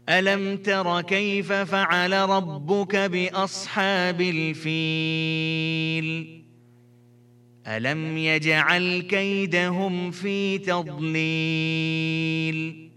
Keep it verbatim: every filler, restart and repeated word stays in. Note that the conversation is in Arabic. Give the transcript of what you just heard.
ألم تر كيف فعل ربك بأصحاب الفيل ألم يجعل كيدهم في تضليل